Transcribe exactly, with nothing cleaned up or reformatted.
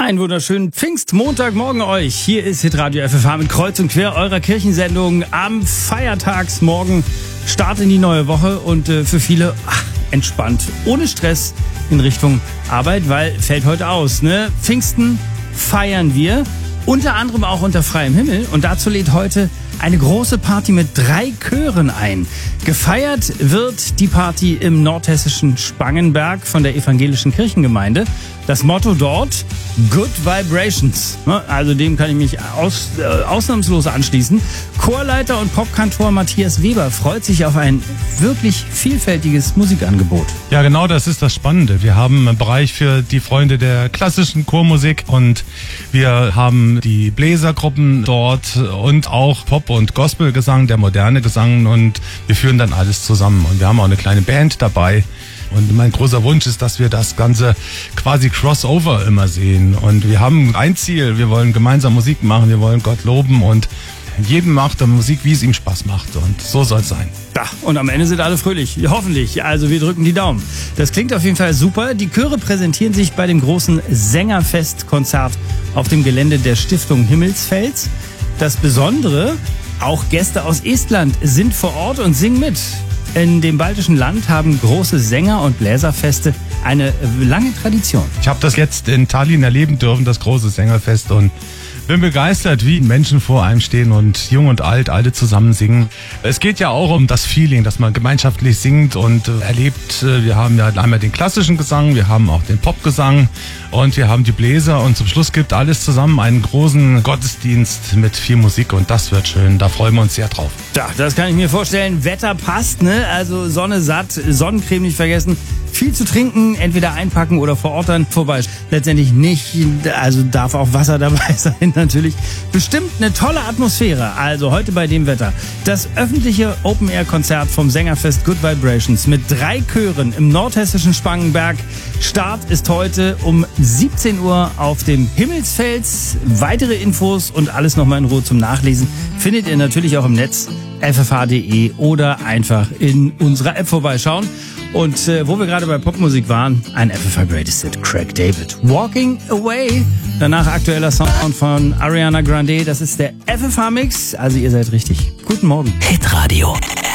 Einen wunderschönen Pfingstmontagmorgen euch. Hier ist Hitradio F F H mit Kreuz und Quer, eurer Kirchensendung am Feiertagsmorgen. Start in die neue Woche und äh, für viele ach, entspannt, ohne Stress in Richtung Arbeit, weil fällt heute aus, ne? Pfingsten feiern wir, unter anderem auch unter freiem Himmel, und dazu lädt heute eine große Party mit drei Chören ein. Gefeiert wird die Party im nordhessischen Spangenberg von der evangelischen Kirchengemeinde. Das Motto dort: Good Vibrations. Also dem kann ich mich aus, äh, ausnahmslos anschließen. Chorleiter und Popkantor Matthias Weber freut sich auf ein wirklich vielfältiges Musikangebot. Ja, genau, das ist das Spannende. Wir haben einen Bereich für die Freunde der klassischen Chormusik und wir haben die Bläsergruppen dort und auch Pop- und Gospelgesang, der moderne Gesang, und wir führen dann alles zusammen. Und wir haben auch eine kleine Band dabei. Und mein großer Wunsch ist, dass wir das Ganze quasi Crossover immer sehen. Und wir haben ein Ziel, wir wollen gemeinsam Musik machen, wir wollen Gott loben, und jedem macht er Musik, wie es ihm Spaß macht. Und so soll es sein. Ja, und am Ende sind alle fröhlich. Hoffentlich. Also wir drücken die Daumen. Das klingt auf jeden Fall super. Die Chöre präsentieren sich bei dem großen Sängerfestkonzert auf dem Gelände der Stiftung Himmelsfels. Das Besondere: auch Gäste aus Estland sind vor Ort und singen mit. In dem baltischen Land haben große Sänger- und Bläserfeste eine lange Tradition. Ich habe das jetzt in Tallinn erleben dürfen, das große Sängerfest, und bin begeistert, wie Menschen vor einem stehen und jung und alt, alle zusammen singen. Es geht ja auch um das Feeling, dass man gemeinschaftlich singt und äh, erlebt. Wir haben ja einmal den klassischen Gesang, wir haben auch den Popgesang und wir haben die Bläser, und zum Schluss gibt alles zusammen einen großen Gottesdienst mit viel Musik, und das wird schön. Da freuen wir uns sehr drauf. Ja, das kann ich mir vorstellen. Wetter passt, ne? Also Sonne satt, Sonnencreme nicht vergessen. Viel zu trinken, entweder einpacken oder vor Ort dann vorbei. Letztendlich nicht, also darf auch Wasser dabei sein natürlich. Bestimmt eine tolle Atmosphäre. Also heute bei dem Wetter. Das öffentliche Open-Air-Konzert vom Sängerfest Good Vibrations mit drei Chören im nordhessischen Spangenberg. Start ist heute um siebzehn Uhr auf dem Himmelsfels. Weitere Infos und alles nochmal in Ruhe zum Nachlesen findet ihr natürlich auch im Netz f f h punkt d e oder einfach in unserer App vorbeischauen. Und äh, wo wir gerade bei Popmusik waren, ein F F H Greatest Hit, Craig David, Walking Away. Danach aktueller Sound von Ariana Grande. Das ist der F F H Mix. Also ihr seid richtig. Guten Morgen. Hitradio